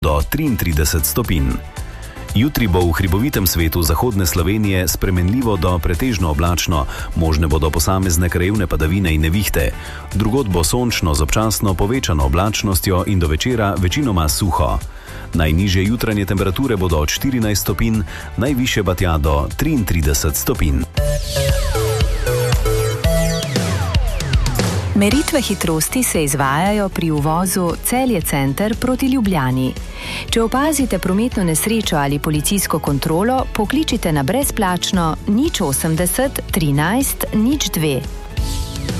do 33 stopinj. Jutri bo v hribovitem svetu zahodne Slovenije spremenljivo do pretežno oblačno, možne bodo posamezne krajevne padavine in nevihte. Drugod bo sončno z občasno povečano oblačnostjo in do večera večinoma suho. Najnižje jutranje temperature bodo od 14 stopinj, najvišje pa tja do 33 stopinj. Meritve hitrosti se izvajajo pri uvozu Celje center proti Ljubljani. Če opazite prometno nesrečo ali policijsko kontrolo, pokličite na brezplačno 080 13 02.